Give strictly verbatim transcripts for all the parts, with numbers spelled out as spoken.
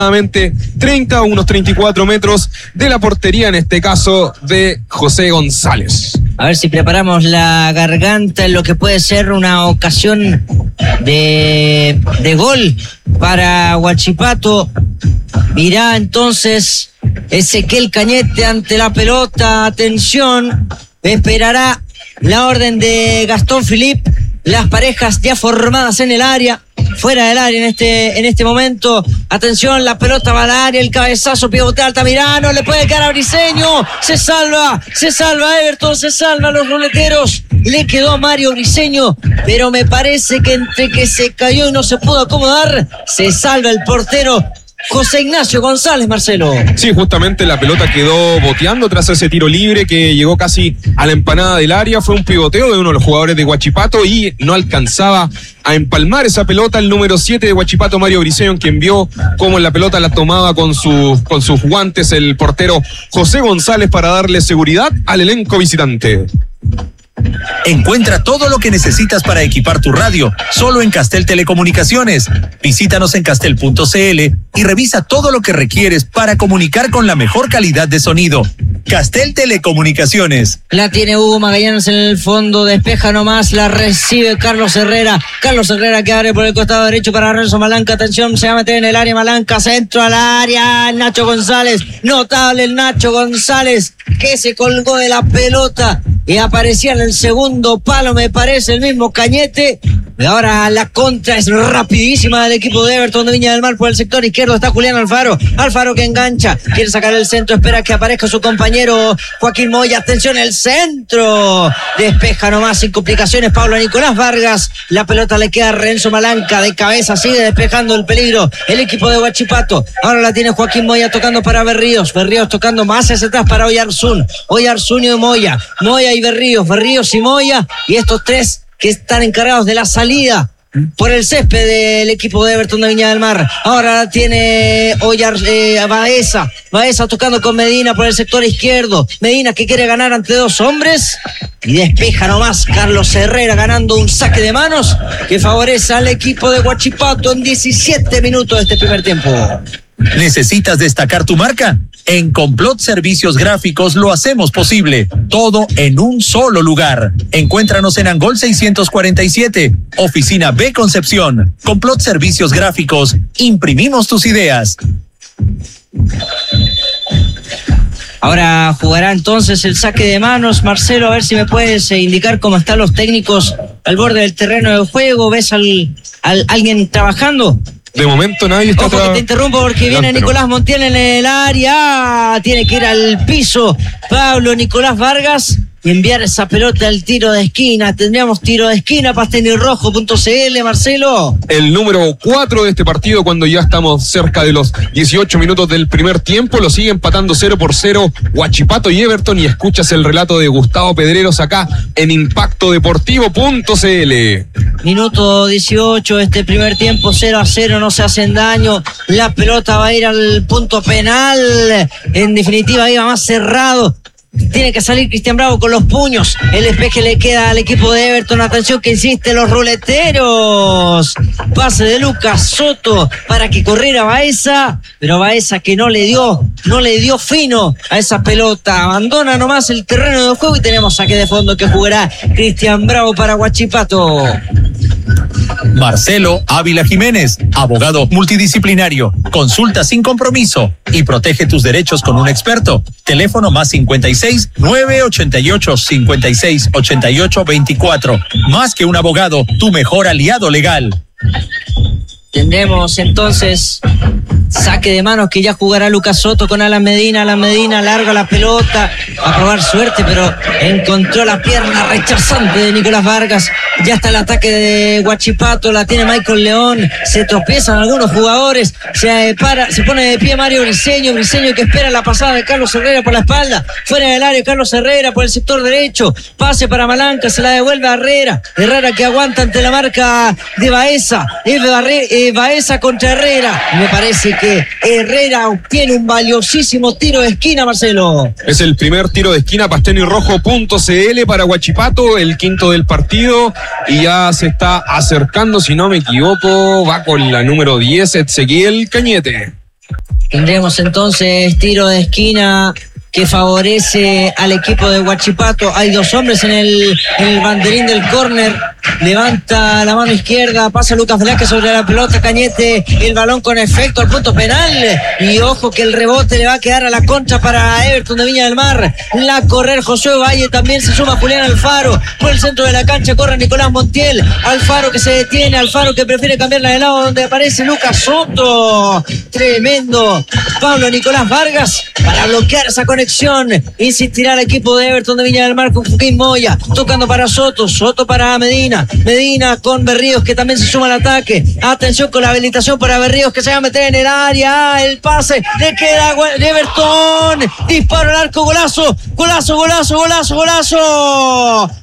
treinta a unos treinta y cuatro metros de la portería, en este caso de José González. A ver si preparamos la garganta en lo que puede ser una ocasión de, de gol para Huachipato. Mirá entonces Ezequiel Cañete ante la pelota. Atención, esperará la orden de Gastón Philippe. Las parejas ya formadas en el área, fuera del área en este, en este momento. Atención, la pelota va al área, el cabezazo, pivotea Altamirano, le puede quedar a Briseño, se salva, se salva Everton, se salva a los ruleteros, le quedó a Mario Briseño, pero me parece que entre que se cayó y no se pudo acomodar, se salva el portero José Ignacio González, Marcelo. Sí, justamente la pelota quedó boteando tras ese tiro libre que llegó casi a la empanada del área. Fue un pivoteo de uno de los jugadores de Huachipato y no alcanzaba a empalmar esa pelota el número siete de Huachipato, Mario Briseño, quien vio cómo la pelota la tomaba con, su, con sus guantes el portero José González para darle seguridad al elenco visitante. Encuentra todo lo que necesitas para equipar tu radio, solo en Castel Telecomunicaciones. Visítanos en castel punto c l y revisa todo lo que requieres para comunicar con la mejor calidad de sonido. Castel Telecomunicaciones. La tiene Hugo Magallanes en el fondo, despeja nomás, la recibe Carlos Herrera. Carlos Herrera que abre por el costado derecho para Renzo Malanca. Atención, se va a meter en el área Malanca, centro al área. El Nacho González, notable el Nacho González, que se colgó de la pelota y aparecía en el segundo palo, me parece, el mismo Cañete. Y ahora la contra es rapidísima del equipo de Everton de Viña del Mar. Por el sector izquierdo está Julián Alfaro. Alfaro que engancha, quiere sacar el centro, espera que aparezca su compañero Joaquín Moya. Atención, el centro. Despeja nomás sin complicaciones Pablo Nicolás Vargas. La pelota le queda a Renzo Malanca de cabeza, sigue despejando el peligro el equipo de Huachipato. Ahora la tiene Joaquín Moya tocando para Berríos. Berríos tocando más hacia atrás para Oyarzún. Oyarzún y Moya. Moya y Berríos. Berríos y Moya. Y estos tres que están encargados de la salida por el césped del equipo de Everton de Viña del Mar. Ahora tiene Oyar, eh, Baeza. Baeza tocando con Medina por el sector izquierdo. Medina que quiere ganar ante dos hombres. Y despeja nomás Carlos Herrera ganando un saque de manos que favorece al equipo de Huachipato en diecisiete minutos de este primer tiempo. ¿Necesitas destacar tu marca? En Complot Servicios Gráficos lo hacemos posible. Todo en un solo lugar. Encuéntranos en Angol seiscientos cuarenta y siete, Oficina B Concepción. Complot Servicios Gráficos. Imprimimos tus ideas. Ahora jugará entonces el saque de manos. Marcelo, a ver si me puedes indicar cómo están los técnicos al borde del terreno de juego. ¿Ves al, al alguien trabajando? De momento nadie está... Ojo tra... que te interrumpo porque viene Nicolás Montiel en el área. Tiene que ir al piso Pablo Nicolás Vargas y enviar esa pelota al tiro de esquina. Tendríamos tiro de esquina, pastenirrojo punto c l, Marcelo. El número cuatro de este partido, cuando ya estamos cerca de los dieciocho minutos del primer tiempo, lo sigue empatando cero por cero Huachipato y Everton, y escuchas el relato de Gustavo Pedreros acá en impacto deportivo punto c l. Minuto dieciocho, este primer tiempo, cero a cero, no se hacen daño. La pelota va a ir al punto penal. En definitiva, iba más cerrado. Tiene que salir Cristian Bravo con los puños. El despeje le queda al equipo de Everton. Atención que insiste los ruleteros. Pase de Lucas Soto para que corriera Baeza, pero Baeza que no le dio, no le dio fino a esa pelota. Abandona nomás el terreno de juego y tenemos saque de fondo que jugará Cristian Bravo para Huachipato. Marcelo Ávila Jiménez, abogado multidisciplinario. Consulta sin compromiso y protege tus derechos con un experto. Teléfono más cincuenta y seis, nueve ochenta y ocho, cincuenta y seis, ochenta y ocho, veinticuatro. Más que un abogado, tu mejor aliado legal. Tendremos entonces saque de manos que ya jugará Lucas Soto con Alan Medina. Alan Medina larga la pelota a probar suerte, pero encontró la pierna rechazante de Nicolás Vargas. Ya está el ataque de Huachipato, la tiene Michael León. Se tropiezan algunos jugadores, se para, se pone de pie Mario Briseño. Briseño que espera la pasada de Carlos Herrera por la espalda. Fuera del área Carlos Herrera por el sector derecho. Pase para Malanca, se la devuelve a Herrera. Herrera que aguanta ante la marca de Baeza. Es eh, Baeza contra Herrera. Me parece que Herrera obtiene un valiosísimo tiro de esquina, Marcelo. Es el primer tiro de esquina, pastenirrojo punto c l para Huachipato, el quinto del partido, y ya se está acercando, si no me equivoco, va con la número diez, Ezequiel Cañete. Tendremos entonces tiro de esquina que favorece al equipo de Huachipato. Hay dos hombres en el, en el banderín del córner. Levanta la mano izquierda, pasa Lucas Velázquez sobre la pelota, Cañete, el balón con efecto al punto penal. Y ojo que el rebote le va a quedar a la contra para Everton de Viña del Mar. La correr José Valle, también se suma Julián Alfaro. Por el centro de la cancha corre Nicolás Montiel. Alfaro que se detiene, Alfaro que prefiere cambiarla de lado donde aparece Lucas Soto. Tremendo Pablo Nicolás Vargas para bloquear esa conexión. Insistirá el equipo de Everton de Viña del Mar con Joaquín Moya, tocando para Soto, Soto para Medina, Medina con Berríos que también se suma al ataque. Atención con la habilitación para Berríos que se va a meter en el área, el pase, le queda Everton, disparo al arco, golazo, golazo, golazo, golazo, golazo,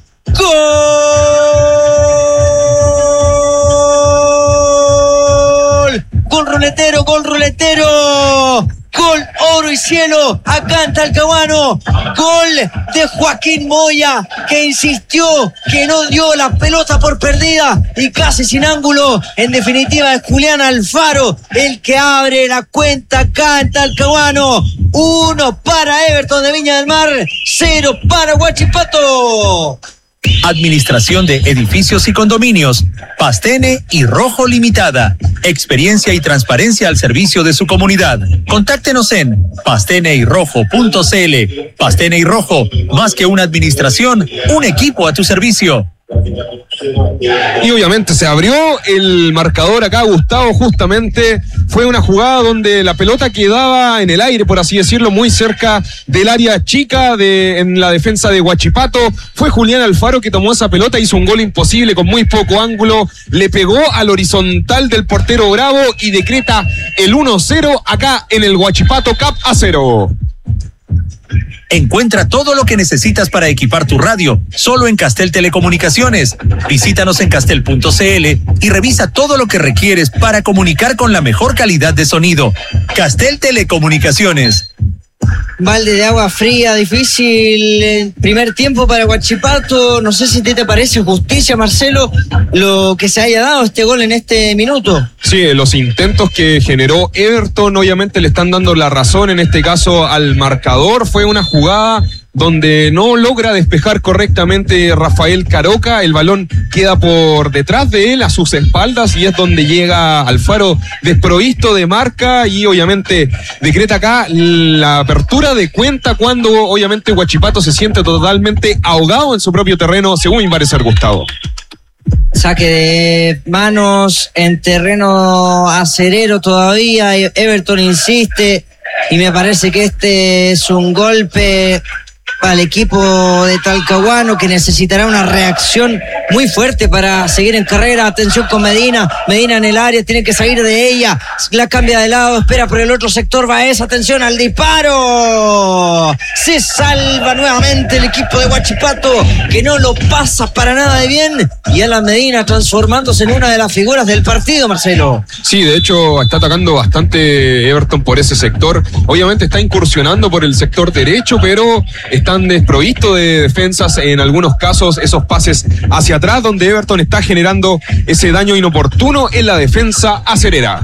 gol, gol ruletero, gol ruletero. Gol, oro y cielo, acá en Talcahuano. Gol de Joaquín Moya, que insistió, que no dio la pelota por perdida y casi sin ángulo. En definitiva es Julián Alfaro el que abre la cuenta acá en Talcahuano. Uno para Everton de Viña del Mar, cero para Huachipato. Administración de Edificios y Condominios, Pastene y Rojo Limitada. Experiencia y transparencia al servicio de su comunidad. Contáctenos en pastene y rojo punto c l. Pastene y Rojo, más que una administración, un equipo a tu servicio. Y obviamente se abrió el marcador acá, Gustavo. Justamente fue una jugada donde la pelota quedaba en el aire, por así decirlo, muy cerca del área chica de, en la defensa de Huachipato. Fue Julián Alfaro que tomó esa pelota, hizo un gol imposible con muy poco ángulo, le pegó al horizontal del portero Bravo y decreta el uno cero acá en el Huachipato Cup a cero. Encuentra todo lo que necesitas para equipar tu radio, solo en Castel Telecomunicaciones. Visítanos en castel punto c l y revisa todo lo que requieres para comunicar con la mejor calidad de sonido. Castel Telecomunicaciones. Balde de agua fría, difícil el primer tiempo para Huachipato. No sé si te, te parece justicia, Marcelo, lo que se haya dado este gol en este minuto. Sí, los intentos que generó Everton obviamente le están dando la razón en este caso al marcador. Fue una jugada donde no logra despejar correctamente Rafael Caroca, el balón queda por detrás de él, a sus espaldas, y es donde llega Alfaro desprovisto de marca y obviamente decreta acá la apertura de cuenta cuando obviamente Huachipato se siente totalmente ahogado en su propio terreno, según mi parecer, Gustavo. Saque de manos en terreno acerero todavía, Everton insiste y me parece que este es un golpe al equipo de Talcahuano que necesitará una reacción muy fuerte para seguir en carrera. Atención con Medina, Medina en el área, tiene que salir de ella, la cambia de lado, espera por el otro sector Baez, atención al disparo, se salva nuevamente el equipo de Huachipato que no lo pasa para nada de bien, y Alan Medina transformándose en una de las figuras del partido, Marcelo. Sí, de hecho está atacando bastante Everton por ese sector, obviamente está incursionando por el sector derecho, pero está están desprovistos de defensas en algunos casos, esos pases hacia atrás donde Everton está generando ese daño inoportuno en la defensa acerera.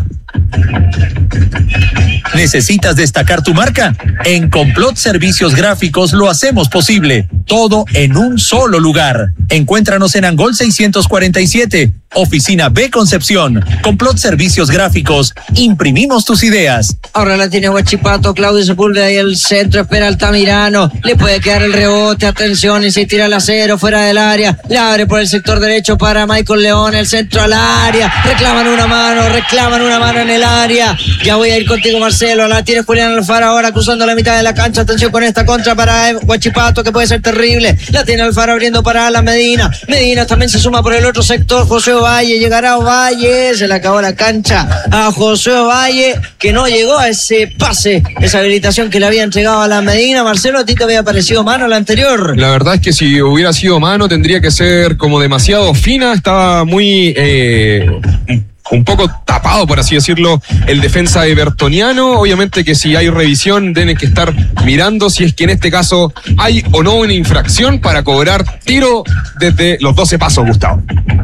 ¿Necesitas destacar tu marca? En Complot Servicios Gráficos lo hacemos posible. Todo en un solo lugar. Encuéntranos en Angol seiscientos cuarenta y siete, Oficina B Concepción. Complot Servicios Gráficos. Imprimimos tus ideas. Ahora la tiene Huachipato, Claudio Sepúlveda ahí el centro, espera Altamirano. Le puede quedar el rebote, atención, insistir al acero, fuera del área. Le abre por el sector derecho para Michael León, el centro al área. Reclaman una mano, reclaman una mano en el área. Ya voy a ir contigo, Marcelo. La tiene Julián Alfaro ahora cruzando la mitad de la cancha. Atención con esta contra para Huachipato que puede ser terrible. La tiene Alfaro abriendo para Alan Medina. Medina también se suma por el otro sector. José Ovalle, llegará Ovalle. Se le acabó la cancha a José Ovalle que no llegó a ese pase, esa habilitación que le había entregado a Alan Medina. Marcelo, ¿a ti te había parecido mano la anterior? La verdad es que si hubiera sido mano tendría que ser como demasiado fina. Estaba muy... Eh... un poco tapado, por así decirlo, el defensa evertoniano. Obviamente que si hay revisión tienen que estar mirando si es que en este caso hay o no una infracción para cobrar tiro desde los doce pasos, Gustavo.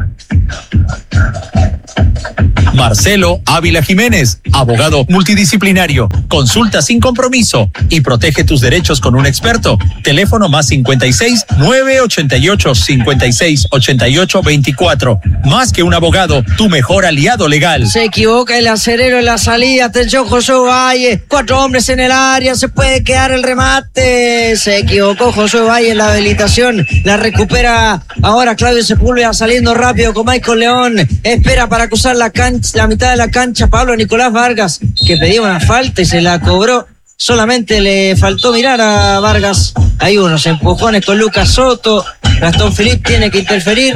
Marcelo Ávila Jiménez, abogado multidisciplinario. Consulta sin compromiso y protege tus derechos con un experto. Teléfono más cincuenta y seis, nueve ochenta y ocho, cincuenta y seis, ochenta y ocho, veinticuatro. Más que un abogado, tu mejor aliado legal. Se equivoca el acerero en la salida. Atención, José Valle. Cuatro hombres en el área. Se puede quedar el remate. Se equivocó José Valle en la habilitación. La recupera ahora Claudio Sepúlveda saliendo rápido con Michael León. Espera para cruzar la cancha. La mitad de la cancha, Pablo Nicolás Vargas, que pedía una falta y se la cobró. Solamente le faltó mirar a Vargas. Hay unos empujones con Lucas Soto. Gastón Philippe tiene que interferir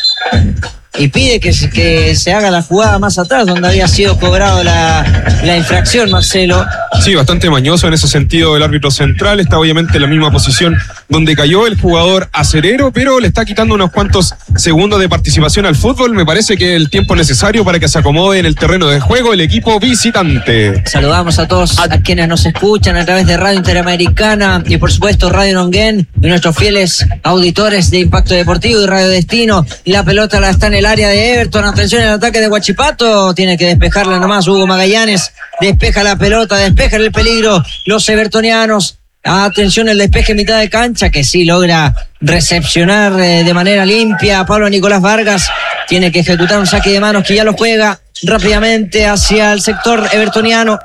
y pide que se, que se haga la jugada más atrás, donde había sido cobrado la, la infracción, Marcelo. Sí, bastante mañoso en ese sentido el árbitro central. Está obviamente en la misma posición donde cayó el jugador acerero, pero le está quitando unos cuantos segundos de participación al fútbol. Me parece que el tiempo necesario para que se acomode en el terreno de juego el equipo visitante. Saludamos a todos a quienes nos escuchan a través de Radio Interamericana y por supuesto Radio Nonguén y nuestros fieles auditores de Impacto Deportivo y Radio Destino. La pelota la está en el área de Everton. Atención al ataque de Huachipato. Tiene que despejarla nomás Hugo Magallanes. Despeja la pelota, despeja el peligro los evertonianos. Atención el despeje en mitad de cancha que sí logra recepcionar eh, de manera limpia. Pablo Nicolás Vargas tiene que ejecutar un saque de manos que ya lo juega rápidamente hacia el sector evertoniano.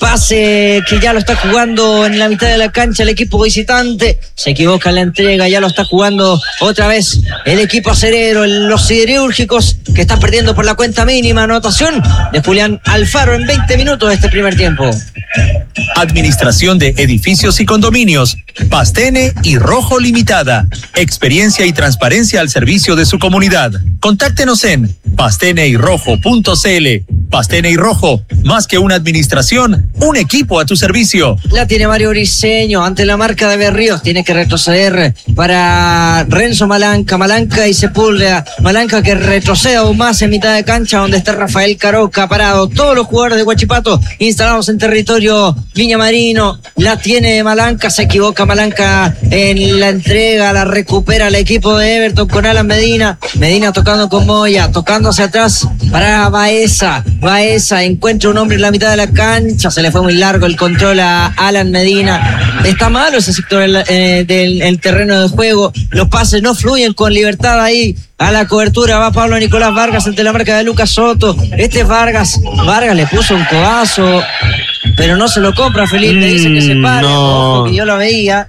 Pase que ya lo está jugando en la mitad de la cancha el equipo visitante. Se equivoca en la entrega, ya lo está jugando otra vez el equipo acerero, los siderúrgicos que están perdiendo por la cuenta mínima. Anotación de Julián Alfaro en veinte minutos de este primer tiempo. Administración de Edificios y Condominios, Pastene y Rojo Limitada. Experiencia y transparencia al servicio de su comunidad. Contáctenos en pastene y rojo punto c l. Pastene y Rojo, más que una administración, un equipo a tu servicio. La tiene Mario Briceño ante la marca de Berríos. Tiene que retroceder para Renzo Malanca. Malanca y Sepúlveda. Malanca que retrocede aún más en mitad de cancha donde está Rafael Caroca parado. Todos los jugadores de Huachipato instalados en territorio Viña Marino. La tiene Malanca. Se equivoca Malanca en la entrega. La recupera el equipo de Everton con Alan Medina. Medina tocando con Moya. Tocando hacia atrás para Baeza. Baeza encuentra un hombre en la mitad de la cancha. Se le fue muy largo el control a Alan Medina. Está malo ese sector del, eh, del el terreno de juego. Los pases no fluyen con libertad ahí. A la cobertura va Pablo Nicolás Vargas ante la marca de Lucas Soto. Este es Vargas. Vargas le puso un codazo, pero no se lo compra Felipe. Mm, dice que se pare. No. Porque yo lo veía.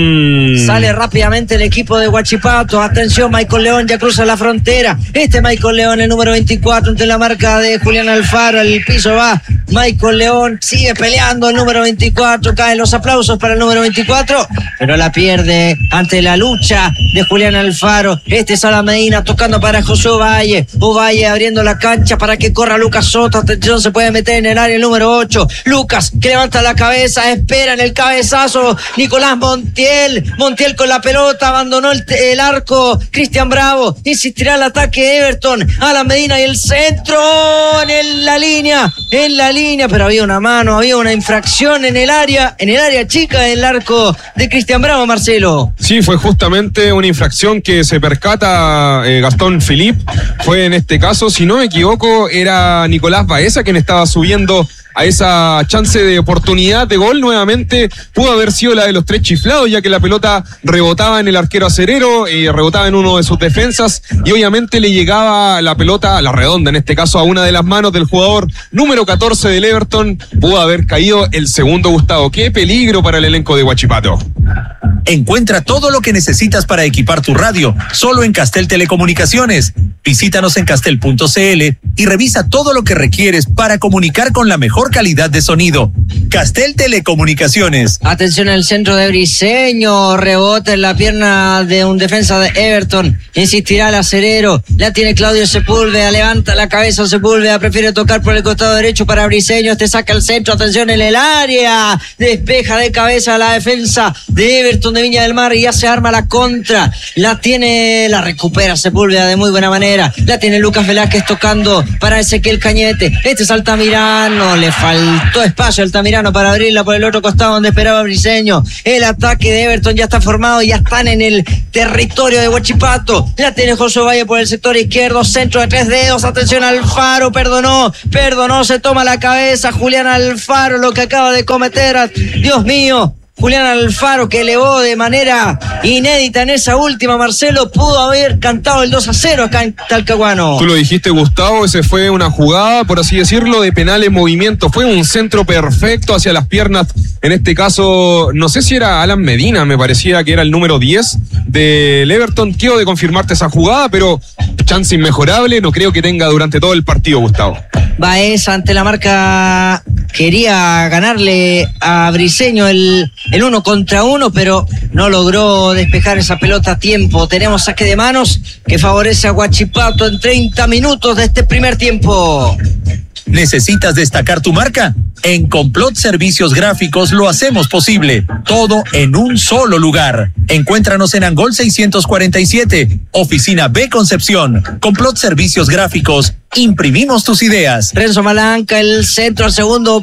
Mm. Sale rápidamente el equipo de Huachipato. Atención, Michael León ya cruza la frontera. Este Michael León, el número veinticuatro, ante la marca de Julián Alfaro. El piso va Michael León. Sigue peleando el número veinticuatro. Caen los aplausos para el número veinticuatro, pero la pierde ante la lucha de Julián Alfaro. Este es Alan Medina tocando para José Ovalle. Ovalle abriendo la cancha para que corra Lucas Soto. Atención, se puede meter en el área el número ocho. Lucas que levanta la cabeza, espera en el cabezazo Nicolás Montiel. Montiel con la pelota, abandonó el, el arco. Cristian Bravo insistirá el ataque de Everton. Alan Medina y el centro en el, la línea, en la línea, pero había una mano, había una infracción en el área, en el área chica del arco de Cristian Bravo, Marcelo. Sí, fue justamente una infracción que se percata eh, Gastón Philippe. Fue en este caso, si no me equivoco, era Nicolás Baeza quien estaba subiendo a esa chance de oportunidad de gol. Nuevamente pudo haber sido la de los tres chiflados, ya que la pelota rebotaba en el arquero acerero, eh, rebotaba en uno de sus defensas y obviamente le llegaba la pelota, la redonda en este caso, a una de las manos del jugador número catorce del Everton. Pudo haber caído el segundo, Gustavo. Qué peligro para el elenco de Huachipato. Encuentra todo lo que necesitas para equipar tu radio, solo en Castel Telecomunicaciones. Visítanos en castel punto c l y revisa todo lo que requieres para comunicar con la mejor calidad de sonido. Castel Telecomunicaciones. Atención al centro de Briceño, rebota en la pierna de un defensa de Everton. Insistirá el acerero, la tiene Claudio Sepúlveda, levanta la cabeza Sepúlveda, prefiere tocar por el costado derecho para Briceño. Este saca el centro, atención en el área, despeja de cabeza la defensa de Everton de Viña del Mar y ya se arma la contra. La tiene, la recupera Sepúlveda de muy buena manera. La tiene Lucas Velázquez tocando centro para Ezequiel Cañete. Este es Altamirano. Le faltó espacio a Altamirano para abrirla por el otro costado donde esperaba Briseño. El ataque de Everton ya está formado. Ya están en el territorio de Huachipato. La tiene José Valle por el sector izquierdo. Centro de tres dedos. Atención, Alfaro. Perdonó. Perdonó. Se toma la cabeza. Julián Alfaro, lo que acaba de cometer. Dios mío. Julián Alfaro, que elevó de manera inédita en esa última, Marcelo, pudo haber cantado el dos a cero acá en Talcahuano. Tú lo dijiste, Gustavo, ese fue una jugada, por así decirlo, de penal en movimiento. Fue un centro perfecto hacia las piernas. En este caso, no sé si era Alan Medina, me parecía que era el número diez del Everton. Quiero de confirmarte esa jugada, pero chance inmejorable, no creo que tenga durante todo el partido, Gustavo. Baez ante la marca quería ganarle a Briseño el, el uno contra uno, pero no logró despejar esa pelota a tiempo. Tenemos saque de manos que favorece a Huachipato en treinta minutos de este primer tiempo. ¿Necesitas destacar tu marca? En Complot Servicios Gráficos lo hacemos posible. Todo en un solo lugar. Encuéntranos en Angol seiscientos cuarenta y siete, Oficina B Concepción. Complot Servicios Gráficos. Imprimimos tus ideas. Renzo Malanca, el centro al segundo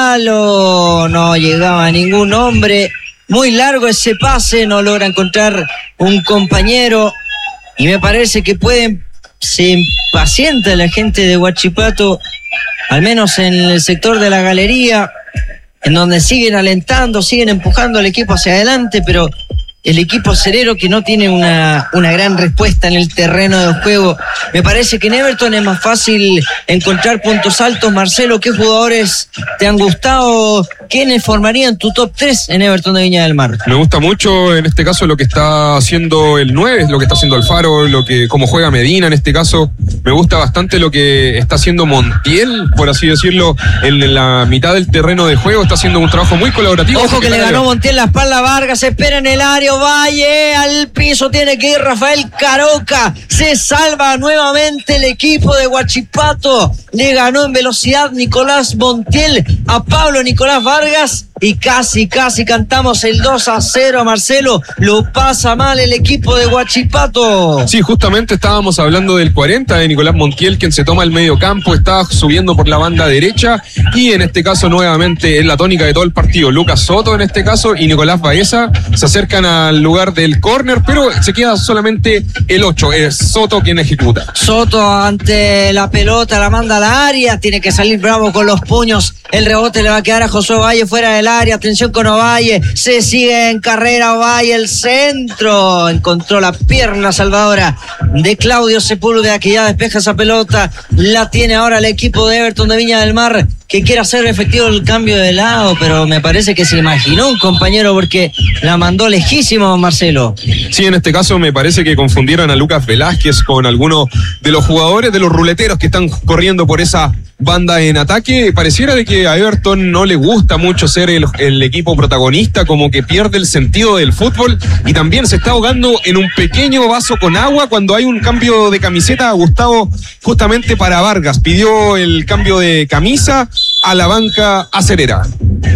palo. No llegaba ningún hombre. Muy largo ese pase. No logra encontrar un compañero. Y me parece que pueden... Se impacienta la gente de Huachipato, al menos en el sector de la galería, en donde siguen alentando, siguen empujando al equipo hacia adelante, pero el equipo cerero que no tiene una, una gran respuesta en el terreno de juego. Me parece que en Everton es más fácil encontrar puntos altos. Marcelo, ¿qué jugadores te han gustado? ¿Quiénes formarían tu top tres en Everton de Viña del Mar? Me gusta mucho en este caso lo que está haciendo el nueve, lo que está haciendo Alfaro, lo que cómo juega Medina en este caso. Me gusta bastante lo que está haciendo Montiel, por así decirlo, en la mitad del terreno de juego. Está haciendo un trabajo muy colaborativo. Ojo que le ganó Montiel la espalda a Vargas, se espera en el área. Valle al piso, tiene que ir Rafael Caroca, se salva nuevamente el equipo de Huachipato, le ganó en velocidad Nicolás Montiel a Pablo Nicolás Vargas y casi, casi cantamos el dos a cero, Marcelo. Lo pasa mal el equipo de Huachipato. Sí, justamente estábamos hablando del cuarenta de Nicolás Montiel, quien se toma el medio campo, está subiendo por la banda derecha y en este caso nuevamente es la tónica de todo el partido. Lucas Soto en este caso y Nicolás Baeza se acercan al lugar del córner, pero se queda solamente el ocho, es Soto quien ejecuta. Soto ante la pelota, la manda al área, tiene que salir bravo con los puños, el rebote le va a quedar a Josué Valle fuera del área, atención con Ovalle, se sigue en carrera Ovalle, el centro, encontró la pierna salvadora de Claudio Sepúlveda que ya despeja esa pelota, la tiene ahora el equipo de Everton de Viña del Mar que quiere hacer efectivo el cambio de lado, pero me parece que se imaginó un compañero porque la mandó lejísimo, Marcelo. Sí, en este caso me parece que confundieron a Lucas Velázquez con alguno de los jugadores, de los ruleteros que están corriendo por esa banda en ataque. Pareciera de que a Everton no le gusta mucho ser el, el equipo protagonista, como que pierde el sentido del fútbol y también se está ahogando en un pequeño vaso con agua cuando hay un cambio de camiseta. Gustavo, justamente para Vargas, pidió el cambio de camisa a la banca acerera.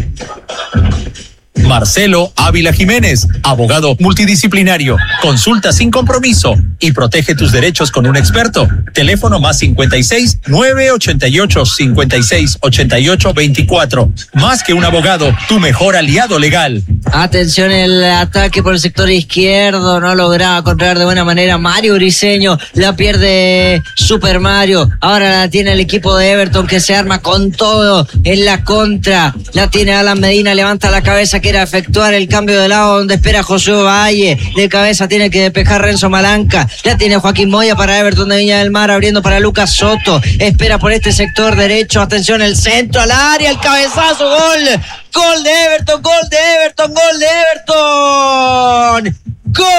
Marcelo Ávila Jiménez, abogado multidisciplinario. Consulta sin compromiso y protege tus derechos con un experto. Teléfono más cincuenta y seis, nueve ochenta y ocho, cincuenta y seis, ochenta y ocho, veinticuatro. Más que un abogado, tu mejor aliado legal. Atención, el ataque por el sector izquierdo, no lograba controlar de buena manera Mario Briseño, la pierde Super Mario, ahora la tiene el equipo de Everton que se arma con todo en la contra, la tiene Alan Medina, levanta la cabeza, quiere efectuar el cambio de lado donde espera José Valle, de cabeza tiene que despejar Renzo Malanca, la tiene Joaquín Moya para Everton de Viña del Mar, abriendo para Lucas Soto, espera por este sector derecho, atención, el centro al área, el cabezazo, gol, gol de Everton, gol de Everton, gol de Everton, gol,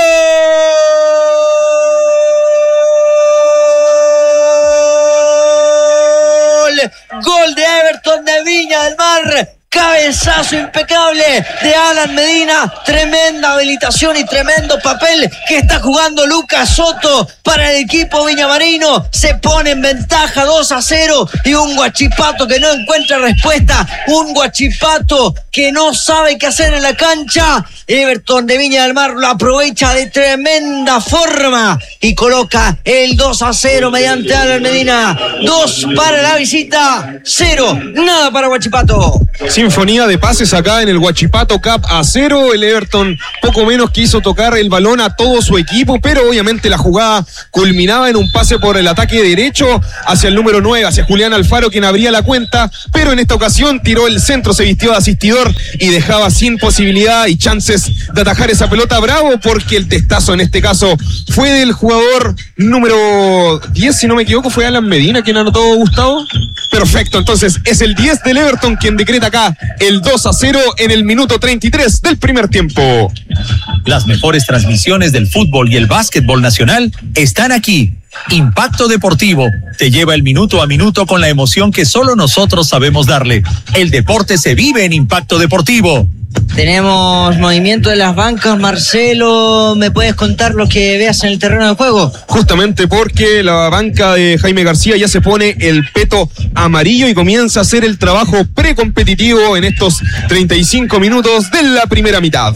gol de Everton de Viña del Mar. cabezazo impecable de Alan Medina, tremenda habilitación y tremendo papel que está jugando Lucas Soto para el equipo viñamarino. Se pone en ventaja dos a cero y un Huachipato que no encuentra respuesta, un Huachipato que no sabe qué hacer en la cancha. Everton de Viña del Mar lo aprovecha de tremenda forma y coloca el dos a cero mediante Alan Medina. dos para la visita, cero, nada para Huachipato. Sinfonía de pases acá en el Huachipato Cup a cero. El Everton poco menos quiso tocar el balón a todo su equipo, pero obviamente la jugada culminaba en un pase por el ataque derecho hacia el número nueve, hacia Julián Alfaro, quien abría la cuenta, pero en esta ocasión tiró el centro, se vistió de asistidor y dejaba sin posibilidad y chances de atajar esa pelota Bravo, porque el testazo en este caso fue del jugador número diez, si no me equivoco, fue Alan Medina quien anotó, Gustavo. Perfecto, entonces es el diez del Everton quien decreta acá el dos a cero en el minuto treinta y tres del primer tiempo. Las mejores transmisiones del fútbol y el básquetbol nacional están aquí. Impacto Deportivo te lleva el minuto a minuto con la emoción que solo nosotros sabemos darle. El deporte se vive en Impacto Deportivo. Tenemos movimiento de las bancas. Marcelo, ¿me puedes contar lo que veas en el terreno de juego? Justamente porque la banca de Jaime García ya se pone el peto amarillo y comienza a hacer el trabajo precompetitivo en estos treinta y cinco minutos de la primera mitad.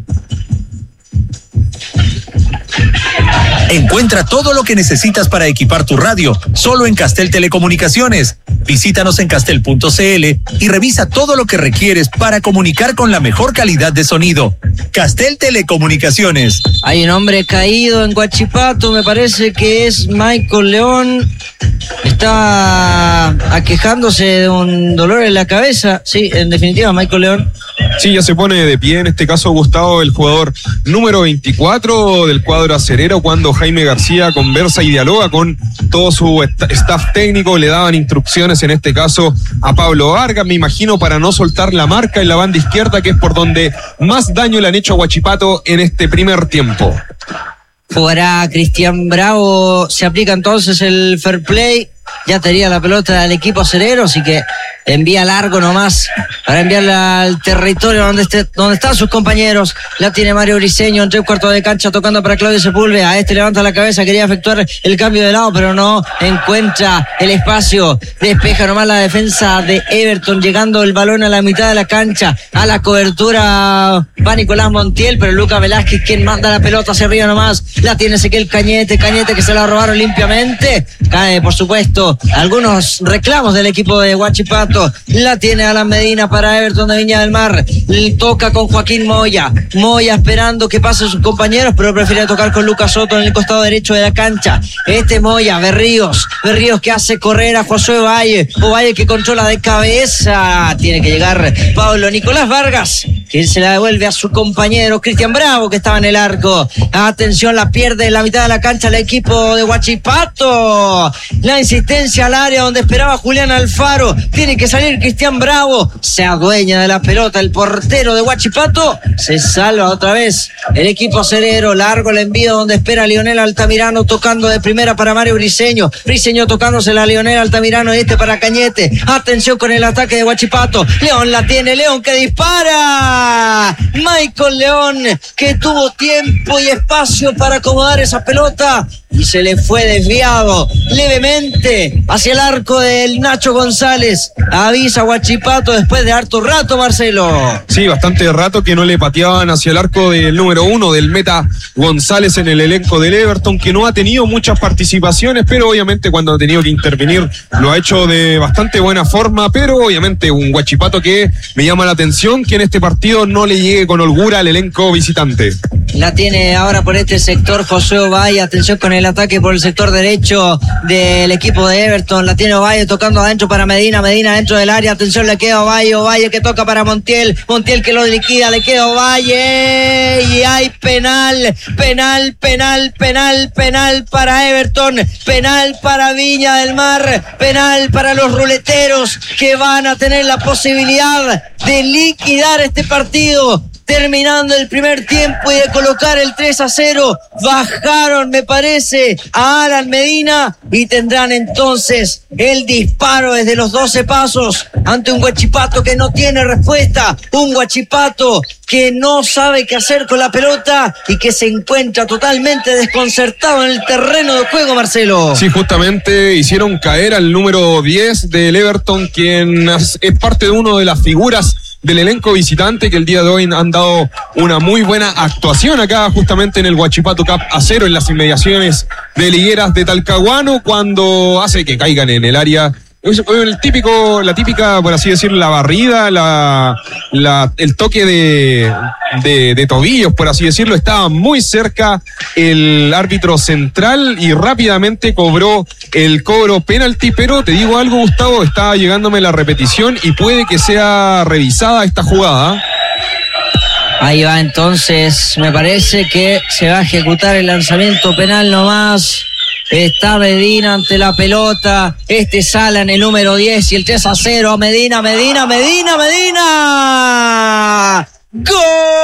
Encuentra todo lo que necesitas para equipar tu radio, solo en Castel Telecomunicaciones. Visítanos en castel punto c l y revisa todo lo que requieres para comunicar con la mejor calidad de sonido. Castel Telecomunicaciones. Hay un hombre caído en Huachipato, me parece que es Michael León. Está aquejándose de un dolor en la cabeza. Sí, en definitiva, Michael León. Sí, ya se pone de pie, en este caso Gustavo, el jugador número veinticuatro del cuadro acerero, cuando Jaime García conversa y dialoga con todo su staff técnico. Le daban instrucciones en este caso a Pablo Vargas, me imagino, para no soltar la marca en la banda izquierda, que es por donde más daño le han hecho a Huachipato en este primer tiempo. Jugará Cristian Bravo, se aplica entonces el fair play. Ya tenía la pelota del equipo acerero, así que envía largo nomás para enviarla al territorio donde, esté, donde están sus compañeros. La tiene Mario Briseño en tres cuartos de cancha, tocando para Claudio Sepúlveda. A este levanta la cabeza, quería efectuar el cambio de lado, pero no encuentra el espacio. Despeja nomás la defensa de Everton, llegando el balón a la mitad de la cancha. A la cobertura va Nicolás Montiel, pero Lucas Velázquez quien manda la pelota hacia arriba nomás. La tiene Ezequiel Cañete, Cañete que se la robaron limpiamente. Cae, por supuesto, algunos reclamos del equipo de Huachipato. La tiene Alan Medina para Everton de Viña del Mar. Le toca con Joaquín Moya. Moya esperando que pasen sus compañeros, pero prefiere tocar con Lucas Soto en el costado derecho de la cancha. Este Moya, Berríos. Berríos que hace correr a Josué Valle. Ovalle que controla de cabeza. Tiene que llegar Pablo Nicolás Vargas, que se la devuelve a su compañero Cristian Bravo, que estaba en el arco. Atención, la pierde en la mitad de la cancha el equipo de Huachipato. La insistencia al área donde esperaba Julián Alfaro. Tiene que salir Cristian Bravo. Se adueña de la pelota el portero de Huachipato. Se salva otra vez el equipo acerero. Largo el envío donde espera Lionel Altamirano, tocando de primera para Mario Briseño. Briseño tocándosela a Lionel Altamirano y este para Cañete. Atención con el ataque de Huachipato. León la tiene, León que dispara. Michael León, que tuvo tiempo y espacio para acomodar esa pelota y se le fue desviado levemente hacia el arco del Nacho González. Avisa Huachipato después de harto rato, Marcelo. Sí, bastante rato que no le pateaban hacia el arco del número uno del meta González en el elenco del Everton, que no ha tenido muchas participaciones, pero obviamente cuando ha tenido que intervenir lo ha hecho de bastante buena forma. Pero obviamente un Huachipato que me llama la atención que en este partido no le llegue con holgura al elenco visitante. La tiene ahora por este sector José Ovalle. Atención con el ataque por el sector derecho del equipo de Everton. La tiene Ovalle tocando adentro para Medina. Medina dentro del área. Atención, le queda Ovalle. Ovalle que toca para Montiel. Montiel que lo liquida. Le queda Ovalle. Y hay penal. Penal, penal, penal, penal para Everton. Penal para Viña del Mar. Penal para los ruleteros, que van a tener la posibilidad de liquidar este partido terminando el primer tiempo y de colocar el tres a cero, bajaron, me parece, a Alan Medina y tendrán entonces el disparo desde los doce pasos ante un Huachipato que no tiene respuesta, un Huachipato que no sabe qué hacer con la pelota y que se encuentra totalmente desconcertado en el terreno de juego, Marcelo. Sí, justamente hicieron caer al número diez del Everton, quien es parte de uno de las figuras del elenco visitante, que el día de hoy han dado una muy buena actuación acá justamente en el Huachipato Cup a cero en las inmediaciones de Ligueras de Talcahuano, cuando hace que caigan en el área. El típico, la típica, por así decirlo, la barrida, la, la, el toque de, de, de tobillos, por así decirlo, estaba muy cerca el árbitro central y rápidamente cobró el cobro penalti, pero te digo algo, Gustavo, está llegándome la repetición y puede que sea revisada esta jugada. Ahí va entonces, me parece que se va a ejecutar el lanzamiento penal nomás. Está Medina ante la pelota, este Sala en el número diez y el tres a cero, Medina, Medina, Medina, Medina. ¡Gol!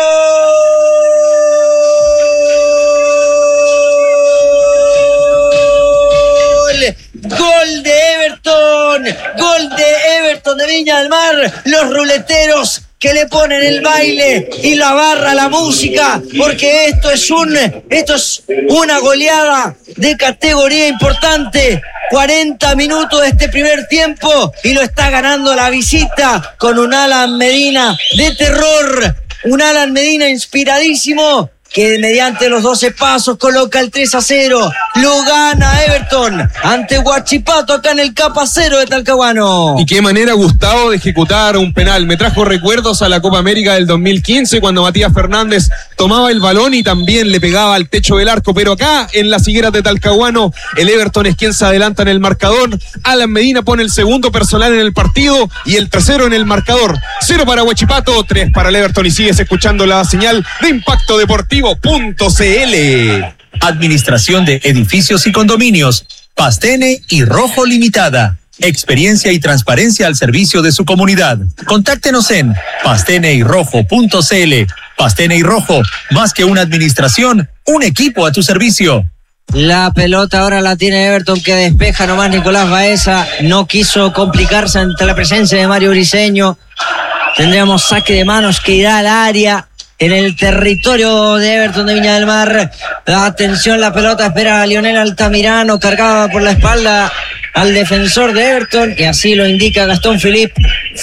Gol de Everton, gol de Everton de Viña del Mar, los ruleteros que le ponen el baile y la barra, la música, porque esto es un, esto es una goleada de categoría importante. cuarenta minutos de este primer tiempo y lo está ganando la visita con un Alan Medina de terror, un Alan Medina inspiradísimo, que mediante los doce pasos coloca el tres a cero, lo gana Everton ante Huachipato acá en el Capa Cero de Talcahuano. Y qué manera, Gustavo, de ejecutar un penal. Me trajo recuerdos a la Copa América del dos mil quince, cuando Matías Fernández tomaba el balón y también le pegaba al techo del arco, pero acá en las Higueras de Talcahuano el Everton es quien se adelanta en el marcador. Alan Medina pone el segundo personal en el partido y el tercero en el marcador. Cero para Huachipato, tres para el Everton, y sigues escuchando la señal de Impacto Deportivo punto c l. Administración de Edificios y Condominios, Pastene y Rojo Limitada. Experiencia y transparencia al servicio de su comunidad. Contáctenos en pastene y rojo punto c l. Pastene y Rojo, más que una administración, un equipo a tu servicio. La pelota ahora la tiene Everton, que despeja nomás Nicolás Baeza. No quiso complicarse ante la presencia de Mario Briceño. Tendríamos saque de manos que irá al área en el territorio de Everton de Viña del Mar. Atención, la pelota espera a Lionel Altamirano, cargada por la espalda al defensor de Everton, que así lo indica Gastón Philippe.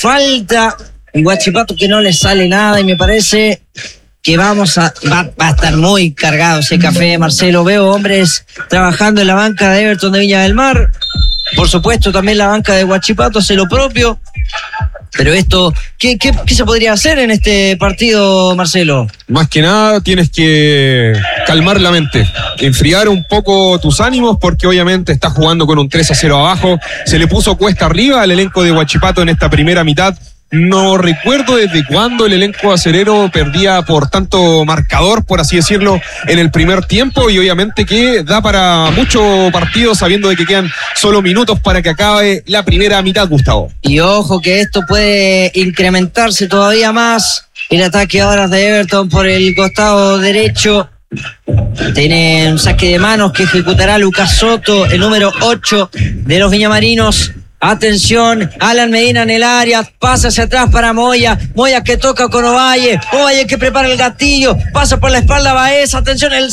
Falta y Huachipato que no le sale nada, y me parece que vamos a va, va a estar muy cargado ese café, Marcelo. Veo hombres trabajando en la banca de Everton de Viña del Mar. Por supuesto, también la banca de Huachipato hace lo propio. Pero esto, ¿qué, qué, ¿qué se podría hacer en este partido, Marcelo? Más que nada tienes que calmar la mente, enfriar un poco tus ánimos, porque obviamente estás jugando con un tres a cero abajo. Se le puso cuesta arriba al elenco de Huachipato en esta primera mitad. No recuerdo desde cuándo el elenco acerero perdía por tanto marcador, por así decirlo, en el primer tiempo, y obviamente que da para mucho partido, sabiendo de que quedan solo minutos para que acabe la primera mitad, Gustavo. Y ojo que esto puede incrementarse todavía más. El ataque ahora de Everton por el costado derecho. Tiene un saque de manos que ejecutará Lucas Soto, el número ocho de los viñamarinos. Atención, Alan Medina en el área, pasa hacia atrás para Moya, Moya que toca con Ovalle, Ovalle que prepara el gatillo, pasa por la espalda Baeza, atención, el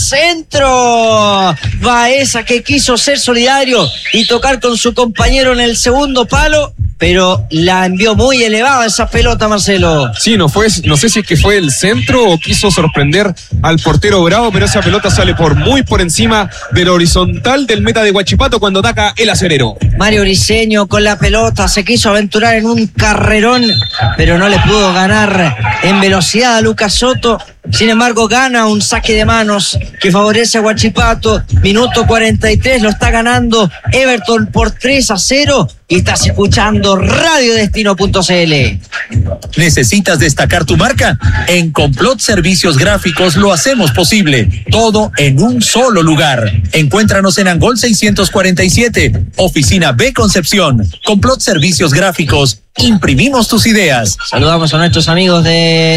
centro, Baeza que quiso ser solidario y tocar con su compañero en el segundo palo, pero la envió muy elevada esa pelota, Marcelo. Sí, no fue, no sé si es que fue el centro o quiso sorprender al portero Bravo, pero esa pelota sale por muy por encima del horizontal del meta de Huachipato cuando ataca el acerero. Mario Briceño con la pelota se quiso aventurar en un carrerón, pero no le pudo ganar en velocidad a Lucas Soto. Sin embargo, gana un saque de manos que favorece a Huachipato. Minuto cuarenta y tres, lo está ganando Everton por tres a cero. Y estás escuchando Radio Destino punto c l. ¿Necesitas destacar tu marca? En Complot Servicios Gráficos lo hacemos posible. Todo en un solo lugar. Encuéntranos en Angol seiscientos cuarenta y siete, Oficina B Concepción. Complot Servicios Gráficos. Imprimimos tus ideas. Saludamos a nuestros amigos de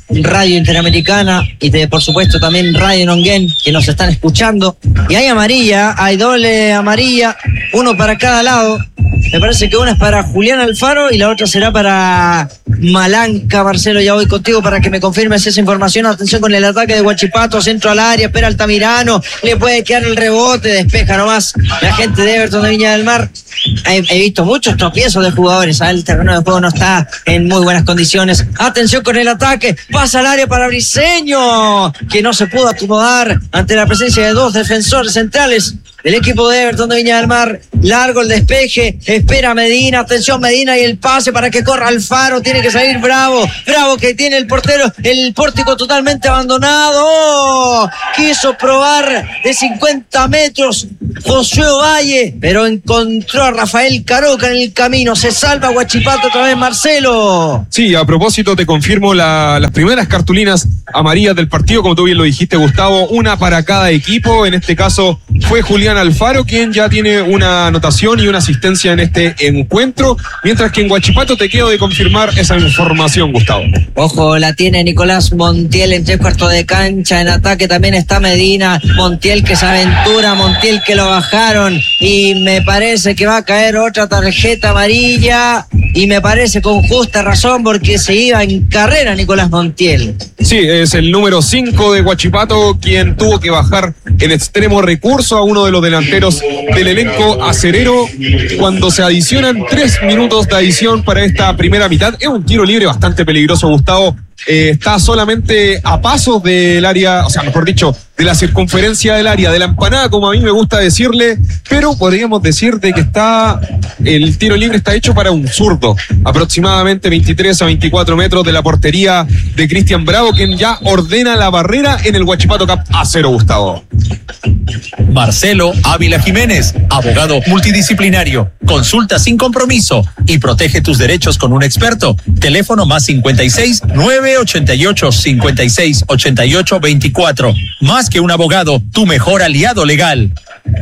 Radio Interamericana y de, por supuesto, también Radio Nonguén, que nos están escuchando. Y hay amarilla, hay doble amarilla, uno para cada lado. Me parece que una es para Julián Alfaro y la otra será para Malanca. Marcelo, ya voy contigo para que me confirmes esa información. Atención con el ataque de Huachipato, centro al área, espera Altamirano, le puede quedar el rebote, despeja nomás la gente de Everton de Viña del Mar. He, he visto muchos tropiezos de jugadores, el terreno de juego no está en muy buenas condiciones. Atención con el ataque, pasa al área para Briseño, que no se pudo acomodar ante la presencia de dos defensores centrales del equipo de Everton de Viña del Mar. Largo el despeje, espera Medina, atención Medina y el pase para que corra Alfaro, tiene que salir Bravo, Bravo que tiene el portero, el pórtico totalmente abandonado, quiso probar de cincuenta metros Josué Valle, pero encontró a Rafael Caroca en el camino, se salva Huachipato otra vez. Marcelo. Sí, a propósito te confirmo la, las primeras cartulinas amarillas del partido, como tú bien lo dijiste, Gustavo, una para cada equipo. En este caso fue Julián Alfaro quien ya tiene una anotación y una asistencia en este encuentro, mientras que en Huachipato te quedo de confirmar esa información, Gustavo. Ojo, la tiene Nicolás Montiel en tres cuartos de cancha, en ataque también está Medina, Montiel que se aventura, Montiel que lo bajaron y me parece que va a caer otra tarjeta amarilla y me parece con justa razón porque se iba en carrera Nicolás Montiel. Sí, es el número cinco de Huachipato quien tuvo que bajar en extremo recurso a uno de los delanteros del elenco acerero cuando se adicionan tres minutos de adición para esta primera mitad. Es un tiro libre bastante peligroso, Gustavo. Eh, está solamente a pasos del área, o sea, mejor dicho, de la circunferencia del área, de la empanada, como a mí me gusta decirle, pero podríamos decir de que está, el tiro libre está hecho para un zurdo, aproximadamente veintitrés a veinticuatro metros de la portería de Cristian Bravo, quien ya ordena la barrera en el Huachipato Cup a cero, Gustavo. Marcelo Ávila Jiménez, abogado multidisciplinario. Consulta sin compromiso y protege tus derechos con un experto. Teléfono más cincuenta y seis, nueve ochenta y ocho, cincuenta y seis, ochenta y ocho, veinticuatro. Más que un abogado, tu mejor aliado legal.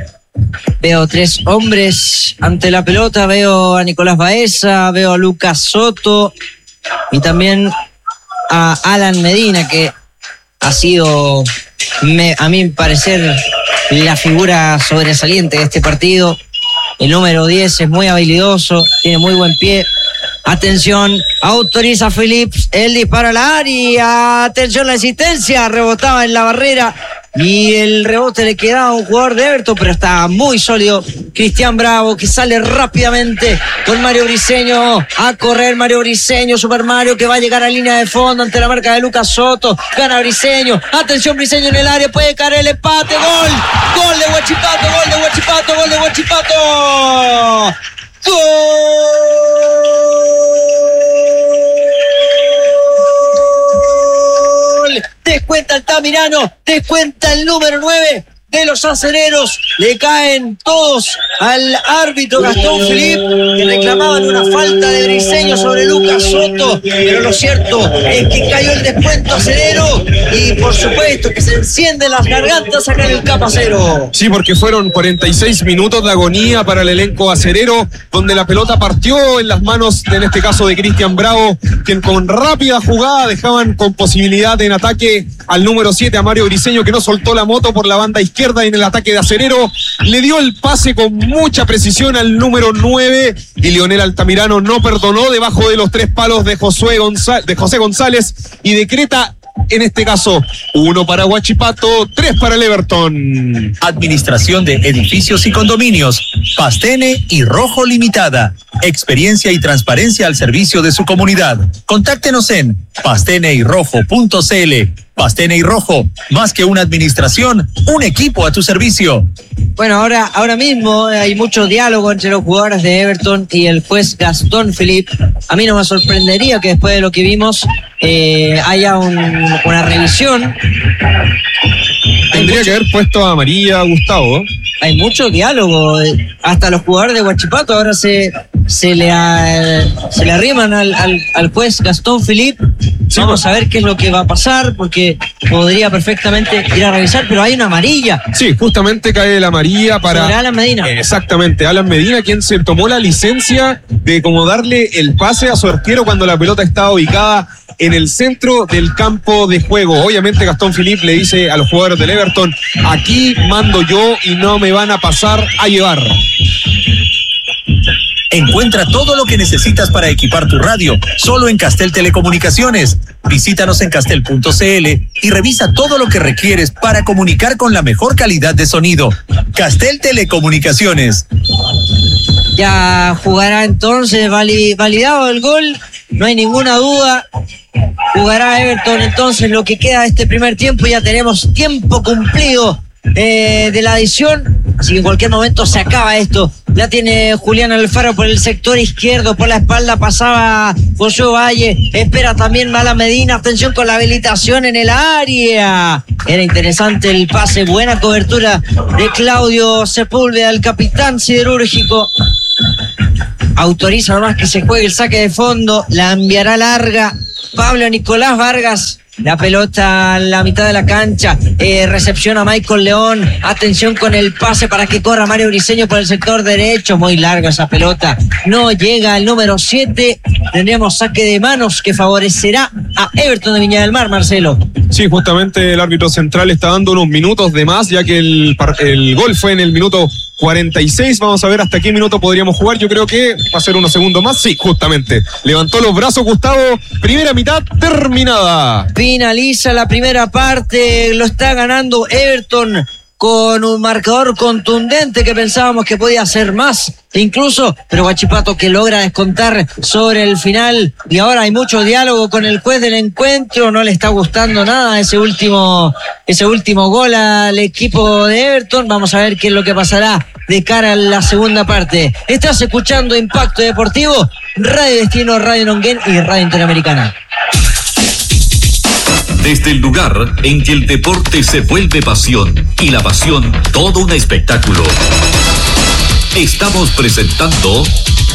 Veo tres hombres ante la pelota, veo a Nicolás Baeza, veo a Lucas Soto y también a Alan Medina, que ha sido, me, a mi parecer, la figura sobresaliente de este partido. El número diez es muy habilidoso, tiene muy buen pie. Atención, autoriza Phillips el disparo al área. Atención, la asistencia, rebotaba en la barrera y el rebote le quedaba a un jugador de Everton, pero está muy sólido Cristian Bravo, que sale rápidamente con Mario Briseño a correr. Mario Briseño, Super Mario, que va a llegar a línea de fondo ante la marca de Lucas Soto. Gana Briseño, atención Briseño en el área, puede caer el empate. Gol, gol de Huachipato, gol de Huachipato, gol de Huachipato. ¡Gol! Descuenta Altamirano, descuenta el número nueve de los acereros. Le caen todos al árbitro Gastón Philippe, que reclamaban una falta de Briseño sobre Lucas Soto, pero lo cierto es que cayó el descuento acerero y por supuesto que se encienden las gargantas acá en el Capacero. Sí, porque fueron cuarenta y seis minutos de agonía para el elenco acerero, donde la pelota partió en las manos, en este caso de Cristian Bravo, quien con rápida jugada dejaban con posibilidad en ataque al número siete, a Mario Briseño, que no soltó la moto por la banda izquierda en el ataque de acerero, le dio el pase con mucha precisión al número nueve y Leonel Altamirano no perdonó debajo de los tres palos de Josué González, de José González, y decreta en este caso uno para Huachipato, tres para el Everton. Administración de edificios y condominios, Pastene y Rojo Limitada. Experiencia y transparencia al servicio de su comunidad. Contáctenos en pastene y rojo punto c l. Pastene y Rojo, más que una administración, un equipo a tu servicio. Bueno, ahora, ahora mismo hay mucho diálogo entre los jugadores de Everton y el juez Gastón Philippe. A mí no me sorprendería que después de lo que vimos eh, haya un, una revisión. Tendría mucho, que haber puesto a María Gustavo. Hay mucho diálogo, hasta los jugadores de Huachipato ahora se, se, le, a, se le arriman al, al, al juez Gastón Philippe. Sí, vamos a ver qué es lo que va a pasar, porque podría perfectamente ir a revisar, pero hay una amarilla. Sí, justamente cae la amarilla para... Sobre Alan Medina. Exactamente, Alan Medina, quien se tomó la licencia de como darle el pase a su arquero cuando la pelota estaba ubicada en el centro del campo de juego. Obviamente Gastón Philippe le dice a los jugadores del Everton, aquí mando yo y no me van a pasar a llevar. Encuentra todo lo que necesitas para equipar tu radio, solo en Castel Telecomunicaciones. Visítanos en castel punto c l y revisa todo lo que requieres para comunicar con la mejor calidad de sonido. Castel Telecomunicaciones. Ya jugará entonces, validado el gol, no hay ninguna duda. Jugará Everton entonces lo que queda de este primer tiempo. Ya tenemos tiempo cumplido eh, de la adición, así que en cualquier momento se acaba esto. Ya tiene Julián Alfaro por el sector izquierdo, por la espalda pasaba José Valle, espera también Mala Medina, atención con la habilitación en el área. Era interesante el pase, buena cobertura de Claudio Sepúlveda, el capitán siderúrgico. Autoriza nomás que se juegue el saque de fondo, la enviará larga Pablo Nicolás Vargas. La pelota a la mitad de la cancha, eh, recepciona Michael León, atención con el pase para que corra Mario Briceño por el sector derecho, muy larga esa pelota, no llega al número siete, tendríamos saque de manos que favorecerá a Everton de Viña del Mar, Marcelo. Sí, justamente el árbitro central está dando unos minutos de más, ya que el, el gol fue en el minuto cuarenta y seis, vamos a ver hasta qué minuto podríamos jugar, yo creo que va a ser unos segundos más, sí, justamente, levantó los brazos Gustavo, primera mitad terminada. Finaliza la primera parte, lo está ganando Everton con un marcador contundente que pensábamos que podía ser más, incluso, pero Huachipato que logra descontar sobre el final, y ahora hay mucho diálogo con el juez del encuentro, no le está gustando nada ese último, ese último gol al equipo de Everton. Vamos a ver qué es lo que pasará de cara a la segunda parte. Estás escuchando Impacto Deportivo, Radio Destino, Radio Nonguén y Radio Interamericana. Desde el lugar en que el deporte se vuelve pasión y la pasión todo un espectáculo. Estamos presentando